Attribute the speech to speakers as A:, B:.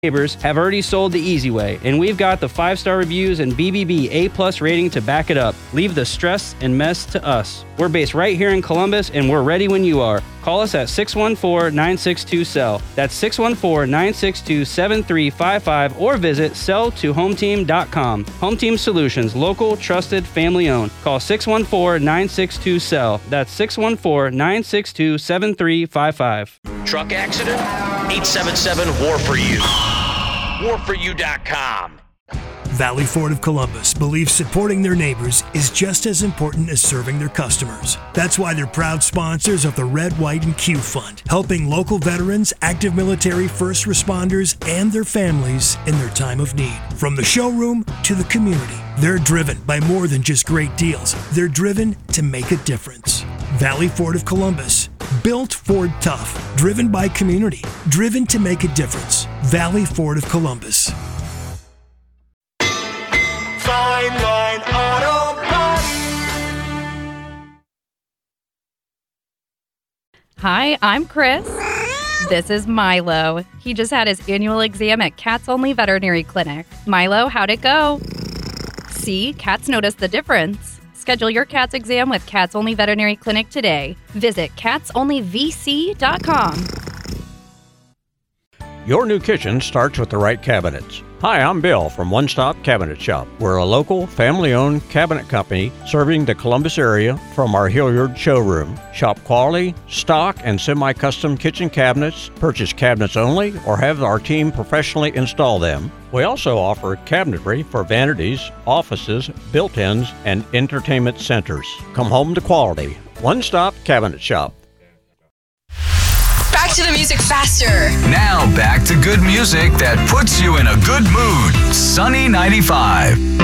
A: neighbors have already sold the easy way, and we've got the 5-star reviews and BBB A+ rating to back it up. Leave the stress and mess to us. We're based right here in Columbus, and we're ready when you are. Call us at 614-962-SELL. That's 614-962-7355, or visit sell2hometeam.com. Home Team Solutions, local, trusted, family-owned. Call 614-962-SELL. That's 614-962-7355.
B: Truck accident? 877-WAR-FOR-YOU. WARFORYOU.com.
C: Valley Ford of Columbus believes supporting their neighbors is just as important as serving their customers. That's why they're proud sponsors of the Red, White, and Q Fund, helping local veterans, active military, first responders, and their families in their time of need. From the showroom to the community, they're driven by more than just great deals. They're driven to make a difference. Valley Ford of Columbus, built Ford tough, driven by community, driven to make a difference. Valley Ford of Columbus.
D: Fine Line Auto Body.
E: Hi, I'm Chris. This is Milo. He just had his annual exam at Cats Only Veterinary Clinic. Milo, how'd it go? See, cats notice the difference. Schedule your cat's exam with Cats Only Veterinary Clinic today. Visit catsonlyvc.com.
F: Your new kitchen starts with the right cabinets. Hi, I'm Bill from One Stop Cabinet Shop. We're a local, family-owned cabinet company serving the Columbus area from our Hilliard showroom. Shop quality, stock, and semi-custom kitchen cabinets, purchase cabinets only, or have our team professionally install them. We also offer cabinetry for vanities, offices, built-ins, and entertainment centers. Come home to quality. One Stop Cabinet Shop.
G: Back to the music faster.
H: Now back to good music that puts you in a good mood. Sunny 95.